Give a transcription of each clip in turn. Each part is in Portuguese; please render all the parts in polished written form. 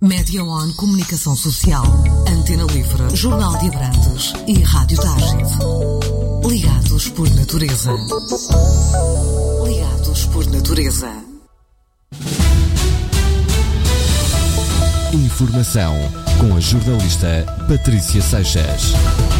Média One Comunicação Social, Antena Livre, Jornal de Abrantes e Rádio Tágide. Ligados por natureza. Ligados por natureza. Informação com a jornalista Patrícia Seixas.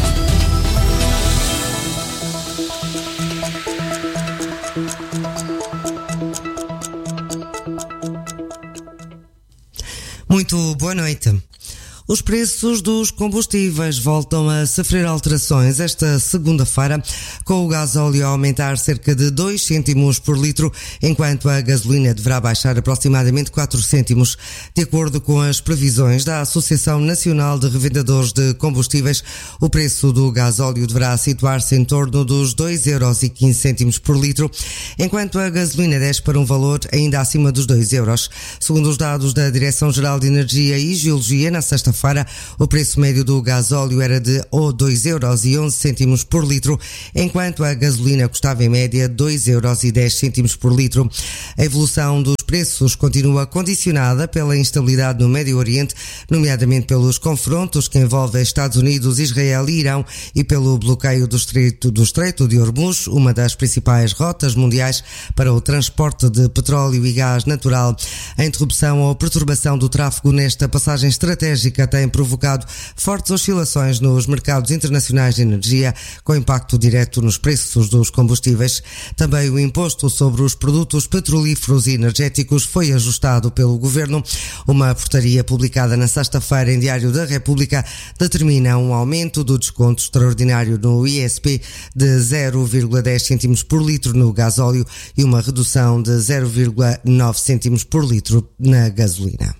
Muito boa noite. Os preços dos combustíveis voltam a sofrer alterações esta segunda-feira, com o gasóleo a aumentar cerca de 2 cêntimos por litro, enquanto a gasolina deverá baixar aproximadamente 4 cêntimos. De acordo com as previsões da Associação Nacional de Revendedores de Combustíveis, o preço do gasóleo deverá situar-se em torno dos 2,15 € por litro, enquanto a gasolina desce para um valor ainda acima dos 2 €. Segundo os dados da Direção-Geral de Energia e Geologia, na sexta-feira, o preço médio do gasóleo era de 2,11 € por litro, enquanto a gasolina custava em média 2,10 € por litro. A evolução dos preços continua condicionada pela instabilidade no Médio Oriente, nomeadamente pelos confrontos que envolvem Estados Unidos, Israel e Irão, e pelo bloqueio do Estreito de Hormuz, uma das principais rotas mundiais para o transporte de petróleo e gás natural. A interrupção ou perturbação do tráfego nesta passagem estratégica tem provocado fortes oscilações nos mercados internacionais de energia, com impacto direto nos preços dos combustíveis. Também o imposto sobre os produtos petrolíferos e energéticos foi ajustado pelo Governo. Uma portaria publicada na sexta-feira em Diário da República determina um aumento do desconto extraordinário no ISP de 0,10 cêntimos por litro no gasóleo e uma redução de 0,9 cêntimos por litro na gasolina.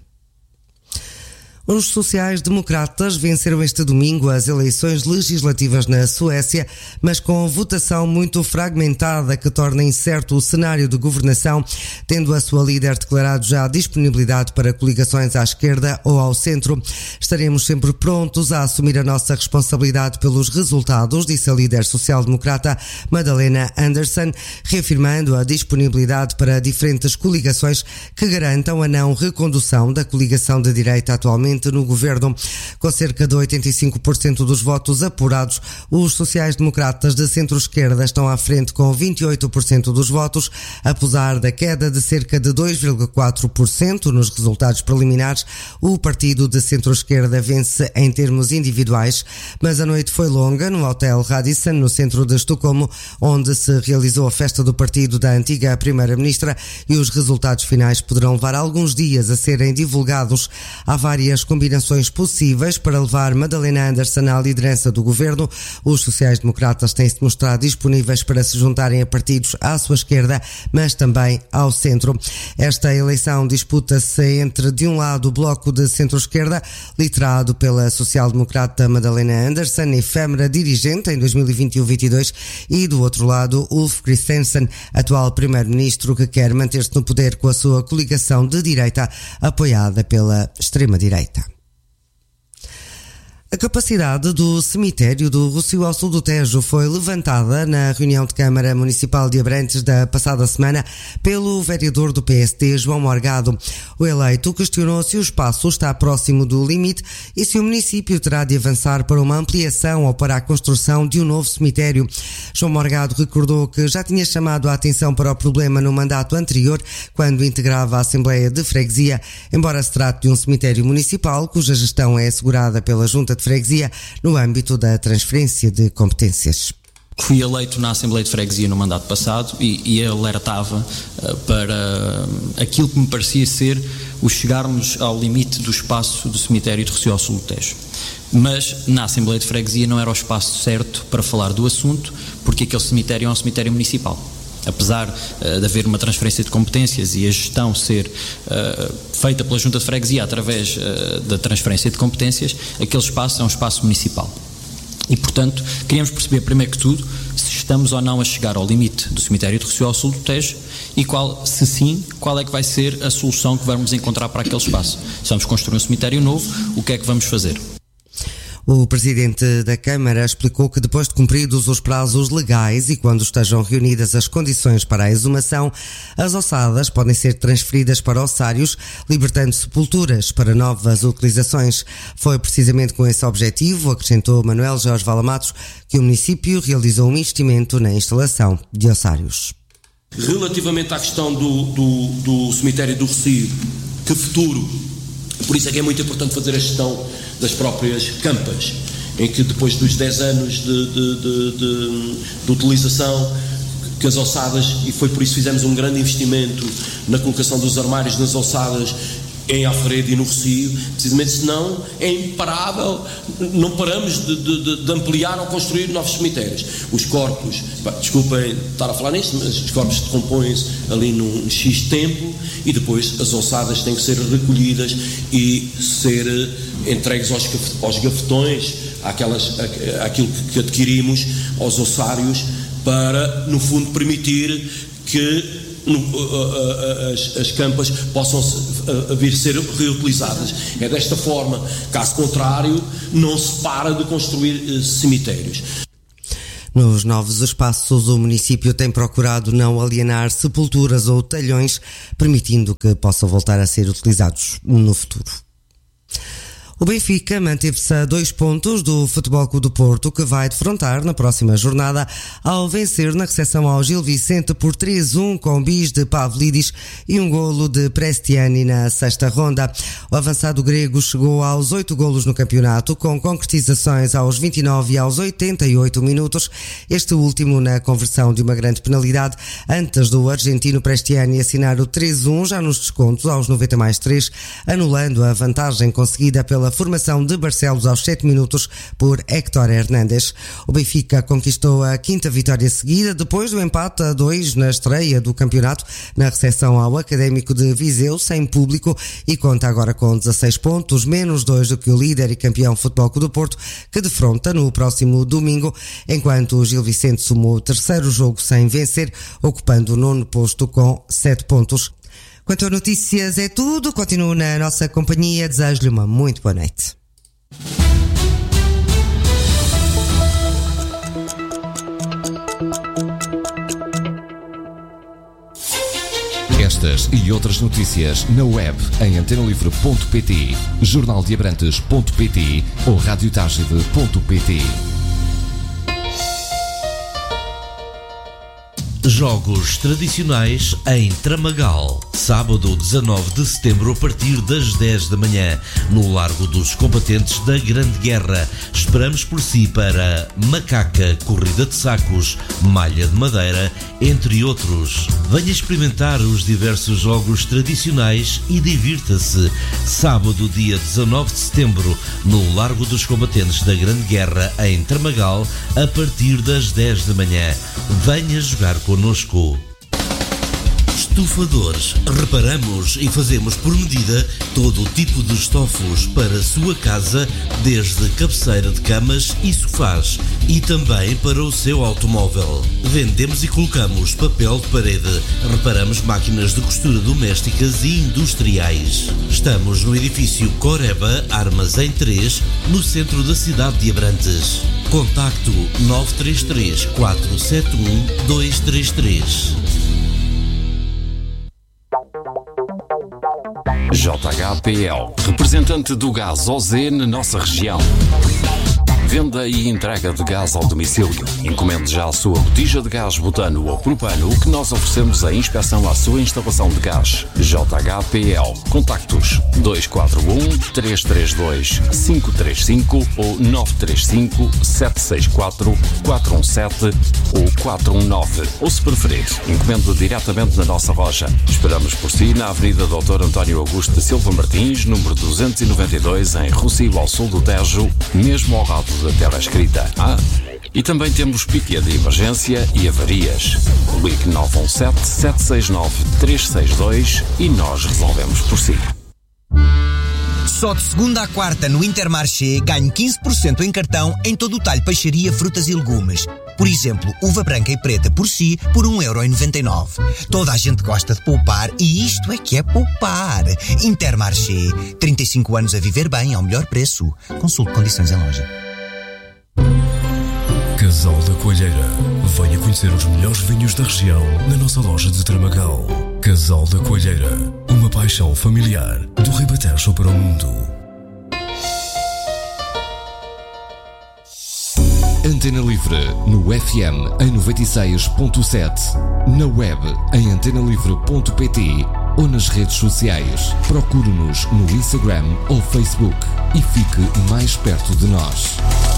Os sociais-democratas venceram este domingo as eleições legislativas na Suécia, mas com votação muito fragmentada que torna incerto o cenário de governação, tendo a sua líder declarado já a disponibilidade para coligações à esquerda ou ao centro. Estaremos sempre prontos a assumir a nossa responsabilidade pelos resultados, disse a líder social-democrata Magdalena Andersson, reafirmando a disponibilidade para diferentes coligações que garantam a não recondução da coligação de direita atualmente no governo. Com cerca de 85% dos votos apurados, os sociais-democratas de centro-esquerda estão à frente com 28% dos votos, apesar da queda de cerca de 2,4% nos resultados preliminares. O partido de centro-esquerda vence em termos individuais, mas a noite foi longa no Hotel Radisson, no centro de Estocolmo, onde se realizou a festa do partido da antiga primeira-ministra, e os resultados finais poderão levar alguns dias a serem divulgados. Há várias combinações possíveis para levar Magdalena Andersson à liderança do governo. Os sociais-democratas têm-se mostrado disponíveis para se juntarem a partidos à sua esquerda, mas também ao centro. Esta eleição disputa-se entre, de um lado, o bloco de centro-esquerda, liderado pela social-democrata Magdalena Andersson, efêmera dirigente em 2021-22, e, do outro lado, Ulf Kristersson, atual primeiro-ministro, que quer manter-se no poder com a sua coligação de direita, apoiada pela extrema-direita. A capacidade do cemitério do Rossio ao sul do Tejo foi levantada na reunião de Câmara Municipal de Abrantes da passada semana pelo vereador do PSD, João Morgado. O eleito questionou se o espaço está próximo do limite e se o município terá de avançar para uma ampliação ou para a construção de um novo cemitério. João Morgado recordou que já tinha chamado a atenção para o problema no mandato anterior, quando integrava a Assembleia de Freguesia, embora se trate de um cemitério municipal cuja gestão é assegurada pela Junta de Freguesia no âmbito da transferência de competências. Fui eleito na Assembleia de Freguesia no mandato passado e alertava para aquilo que me parecia ser o chegarmos ao limite do espaço do cemitério de Rossio ao sul do Tejo. Mas na Assembleia de Freguesia não era o espaço certo para falar do assunto, porque aquele cemitério é um cemitério municipal. Apesar de haver uma transferência de competências e a gestão ser feita pela Junta de Freguesia através da transferência de competências, aquele espaço é um espaço municipal. E, portanto, queríamos perceber, primeiro que tudo, se estamos ou não a chegar ao limite do cemitério de Rossio ao sul do Tejo e, se sim, qual é que vai ser a solução que vamos encontrar para aquele espaço. Se vamos construir um cemitério novo, o que é que vamos fazer? O Presidente da Câmara explicou que depois de cumpridos os prazos legais e quando estejam reunidas as condições para a exumação, as ossadas podem ser transferidas para ossários, libertando sepulturas para novas utilizações. Foi precisamente com esse objetivo, acrescentou Manuel Jorge Valamatos, que o município realizou um investimento na instalação de ossários. Relativamente à questão do cemitério do Rocio, que futuro, por isso é que é muito importante fazer a gestão das próprias campas, em que depois dos 10 anos de utilização, que as ossadas, e foi por isso que fizemos um grande investimento na colocação dos armários nas ossadas em Alfredo e no Rocio, precisamente, senão é imparável, não paramos de ampliar ou construir novos cemitérios. Os corpos, desculpem estar a falar nisto, mas os corpos decompõem-se ali num X tempo e depois as ossadas têm que ser recolhidas e ser entregues aos gafetões, àquilo que adquirimos, aos ossários, para, no fundo, permitir que as campas possam vir a ser reutilizadas. É desta forma, caso contrário, não se para de construir cemitérios. Nos novos espaços, o município tem procurado não alienar sepulturas ou talhões, permitindo que possam voltar a ser utilizados no futuro. O Benfica manteve-se a 2 pontos do Futebol Clube do Porto, que vai defrontar na próxima jornada ao vencer na recepção ao Gil Vicente por 3-1 com bis de Pavlidis e um golo de Prestiani na sexta ronda. O avançado grego chegou aos 8 golos no campeonato, com concretizações aos 29 e aos 88 minutos, este último na conversão de uma grande penalidade, antes do argentino Prestiani assinar o 3-1 já nos descontos aos 90+3, anulando a vantagem conseguida pela formação de Barcelos aos 7 minutos por Héctor Hernández. O Benfica conquistou a 5ª vitória seguida depois do empate a 2 na estreia do campeonato na recepção ao Académico de Viseu sem público e conta agora com 16 pontos, menos 2 do que o líder e campeão Futebol Clube do Porto, que defronta no próximo domingo, enquanto o Gil Vicente somou o 3º jogo sem vencer, ocupando o 9º posto com 7 pontos. Quanto a notícias é tudo, continuo na nossa companhia, desejo-lhe uma muito boa noite. Estas e outras notícias na web em antenalivre.pt, jornaldeabrantes.pt ou radiotagide.pt. Jogos tradicionais em Tramagal, sábado 19 de setembro a partir das 10 da manhã, no Largo dos Combatentes da Grande Guerra. Esperamos por si para macaca, corrida de sacos, malha de madeira, entre outros. Venha experimentar os diversos jogos tradicionais e divirta-se. Sábado, dia 19 de setembro, no Largo dos Combatentes da Grande Guerra, em Tramagal, a partir das 10 da manhã. Venha jogar connosco. Estufadores. Reparamos e fazemos por medida todo o tipo de estofos para a sua casa, desde cabeceira de camas e sofás e também para o seu automóvel. Vendemos e colocamos papel de parede. Reparamos máquinas de costura domésticas e industriais. Estamos no edifício Coreba, Armazém 3, no centro da cidade de Abrantes. Contacto 933 471 233. JHPL, representante do gás OZ na nossa região. Venda e entrega de gás ao domicílio. Encomende já a sua botija de gás butano ou propano, que nós oferecemos a inspeção à sua instalação de gás. JHPL. Contactos 241-332-535 ou 935-764-417 ou 419. Ou, se preferir, encomende diretamente na nossa loja. Esperamos por si na Avenida Dr. António Augusto de Silva Martins, número 292, em Rocio, ao sul do Tejo, mesmo ao lado da tela escrita. E também temos pique de emergência e avarias. Ligue 917-769-362 e nós resolvemos por si. Só de segunda à quarta no Intermarché ganho 15% em cartão em todo o talho peixaria, frutas e legumes. Por exemplo, uva branca e preta por si por 1,99€. Toda a gente gosta de poupar e isto é que é poupar. Intermarché. 35 anos a viver bem ao melhor preço. Consulte condições em loja. Casal da Coalheira. Venha conhecer os melhores vinhos da região na nossa loja de Tramagal. Casal da Coalheira. Uma paixão familiar do Ribatejo para o mundo. Antena Livre no FM em 96.7, na web em antenalivre.pt ou nas redes sociais. Procure-nos no Instagram ou Facebook e fique mais perto de nós.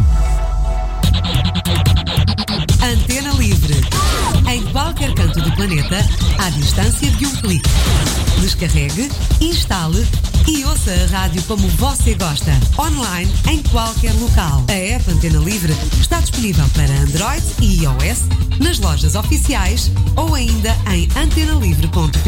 Antena Livre. Em qualquer canto do planeta, à distância de um clique. Descarregue, instale e ouça a rádio como você gosta. Online, em qualquer local. A app Antena Livre está disponível para Android e iOS nas lojas oficiais ou ainda em antenalivre.pt.